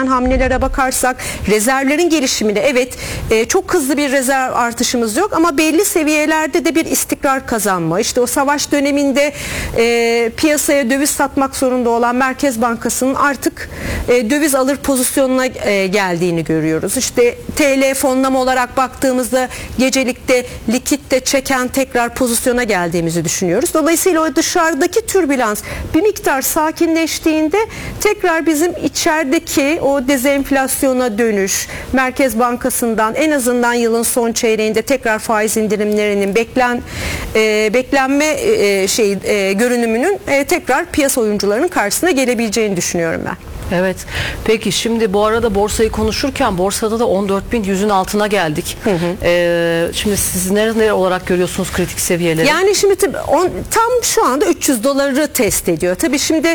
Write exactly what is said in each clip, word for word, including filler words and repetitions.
yapılan hamlelere bakarsak, rezervlerin gelişimine, evet e, çok hızlı bir rezerv artışımız yok ama belli seviyelerde de bir istikrar kazanma. İşte o savaş döneminde e, piyasaya döviz satmak zorunda olan Merkez Bankası'nın artık e, döviz alır pozisyonuna e, geldiğini görüyoruz. İşte T L fonlama olarak baktığımızda gecelikte likitte çeken tekrar pozisyona geldiğimizi düşünüyoruz. Dolayısıyla o dışarıdaki türbülans bir miktar sakinleştiğinde tekrar bizim içerideki o dezenflasyona dönüş, Merkez Bankası'ndan en azından yılın son çeyreğinde tekrar faiz indirimlerinin beklen e, beklenme e, şey e, görünümünün e, tekrar piyasa oyuncularının karşısına gelebileceğini düşünüyorum ben. Evet. Peki şimdi bu arada borsayı konuşurken borsada da on dört bin yüzün altına geldik. Hı hı. Ee, şimdi siz nerede olarak görüyorsunuz kritik seviyeleri? Yani şimdi tabii on, tam şu anda üç yüz doları test ediyor. Tabii şimdi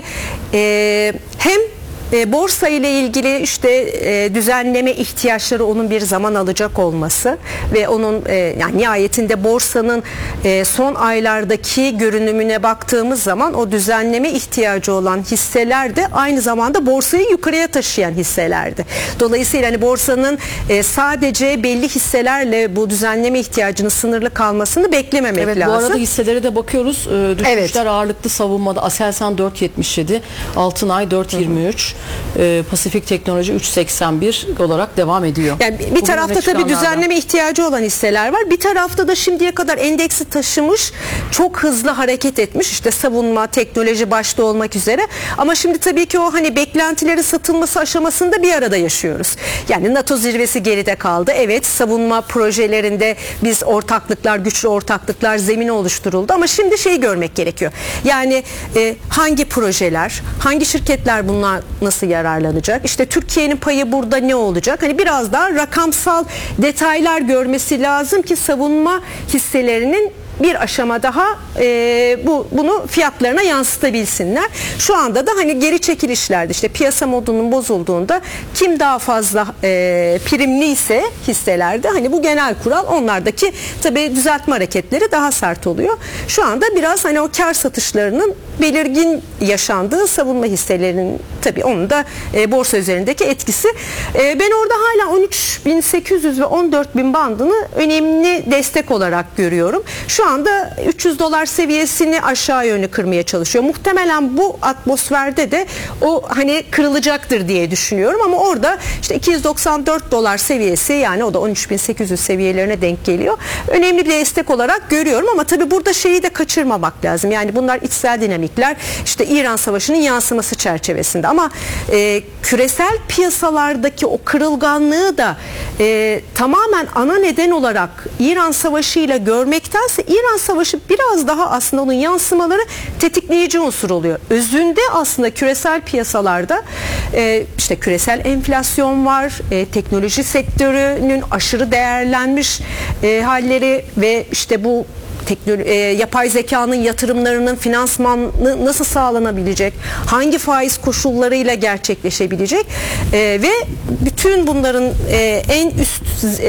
e, hem E, borsa ile ilgili işte e, düzenleme ihtiyaçları onun bir zaman alacak olması ve onun e, yani nihayetinde borsanın e, son aylardaki görünümüne baktığımız zaman o düzenleme ihtiyacı olan hisseler de aynı zamanda borsayı yukarıya taşıyan hisselerdi. Dolayısıyla hani borsanın e, sadece belli hisselerle bu düzenleme ihtiyacının sınırlı kalmasını beklememek evet, lazım. Bu arada hisselere de bakıyoruz. E, düşüşler evet. ağırlıklı savunmada. Aselsan dört yetmiş yedi, Altınay dört yirmi üç. E, Pasifik Teknoloji üç seksen bir olarak devam ediyor. Yani bir Bugün tarafta tabii düzenleme ihtiyacı olan hisseler var. Bir tarafta da şimdiye kadar endeksi taşımış, çok hızlı hareket etmiş. İşte savunma, teknoloji başta olmak üzere. Ama şimdi tabii ki o hani beklentilerin satılması aşamasında bir arada yaşıyoruz. Yani NATO zirvesi geride kaldı. Evet, savunma projelerinde biz ortaklıklar, güçlü ortaklıklar zemini oluşturuldu. Ama şimdi şeyi görmek gerekiyor. Yani e, hangi projeler, hangi şirketler bunlar nasıl yararlanacak? İşte Türkiye'nin payı burada ne olacak? Hani biraz daha rakamsal detaylar görmesi lazım ki savunma hisselerinin bir aşama daha e, bu bunu fiyatlarına yansıtabilsinler. Şu anda da hani geri çekilişlerde işte piyasa modunun bozulduğunda kim daha fazla e, primliyse hisselerde hani bu genel kural, onlardaki tabii düzeltme hareketleri daha sert oluyor. Şu anda biraz hani o kar satışlarının belirgin yaşandığı savunma hisselerinin tabii onun da e, borsa üzerindeki etkisi. E, ben orada hala on üç bin sekiz yüz ve on dört bin bandını önemli destek olarak görüyorum. Şu anda üç yüz dolar seviyesini aşağı yönlü kırmaya çalışıyor. Muhtemelen bu atmosferde de o hani kırılacaktır diye düşünüyorum ama orada işte iki yüz doksan dört dolar seviyesi, yani o da on üç bin sekiz yüz seviyelerine denk geliyor. Önemli bir destek olarak görüyorum ama tabii burada şeyi de kaçırmamak lazım. Yani bunlar içsel dinamikler, işte İran Savaşı'nın yansıması çerçevesinde ama e, küresel piyasalardaki o kırılganlığı da e, tamamen ana neden olarak İran Savaşı ile görmektense İran Savaşı biraz daha aslında onun yansımaları tetikleyici unsur oluyor. Özünde aslında küresel piyasalarda e, işte küresel enflasyon var, e, teknoloji sektörünün aşırı değerlenmiş e, halleri ve işte bu teknoloji, e, yapay zekanın yatırımlarının finansmanı nasıl sağlanabilecek, hangi faiz koşullarıyla gerçekleşebilecek e, ve bütün bunların e, en üst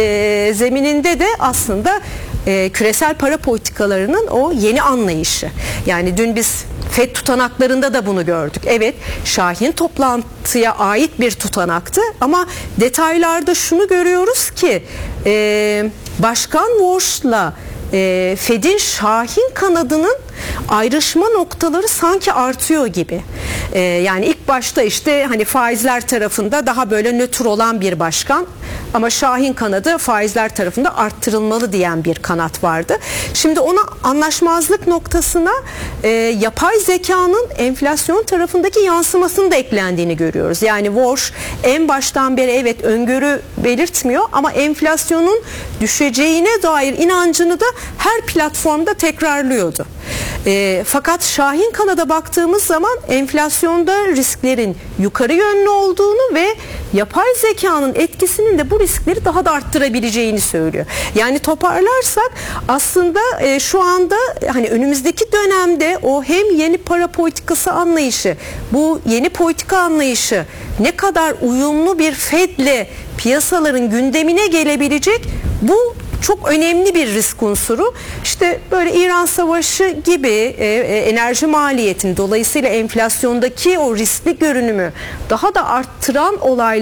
e, zemininde de aslında e, küresel para politikalarının o yeni anlayışı. Yani dün biz F E D tutanaklarında da bunu gördük. Evet, Şahin toplantıya ait bir tutanaktı ama detaylarda şunu görüyoruz ki e, Başkan Walsh'la E, F E D'in Şahin kanadının ayrışma noktaları sanki artıyor gibi. E, yani ilk başta işte hani faizler tarafında daha böyle nötr olan bir başkan ama Şahin kanadı faizler tarafında arttırılmalı diyen bir kanat vardı. Şimdi ona anlaşmazlık noktasına e, yapay zekanın enflasyon tarafındaki yansımasının da eklendiğini görüyoruz. Yani Walsh en baştan beri evet öngörü belirtmiyor ama enflasyonun düşeceğine dair inancını da her platformda tekrarlıyordu. E, fakat Şahin kanada baktığımız zaman enflasyonda risklerin yukarı yönlü olduğunu ve yapay zekanın etkisinin de bu riskleri daha da arttırabileceğini söylüyor. Yani toparlarsak aslında e, şu anda hani önümüzdeki dönemde o hem yeni para politikası anlayışı, bu yeni politika anlayışı ne kadar uyumlu bir F E D'le piyasaların gündemine gelebilecek, bu çok önemli bir risk unsuru. İşte böyle İran Savaşı gibi e, e, enerji maliyetini, dolayısıyla enflasyondaki o riskli görünümü daha da arttıran olaylar